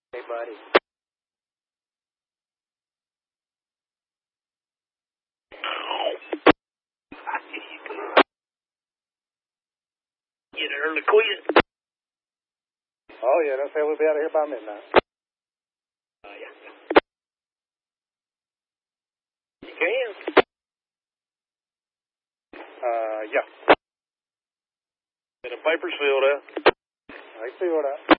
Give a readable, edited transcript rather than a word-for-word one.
Hey, buddy. Get an early quit. Oh, yeah, don't say we'll be out of here by midnight. Yeah. You can. Yeah. And the paper's filled out. I filled out.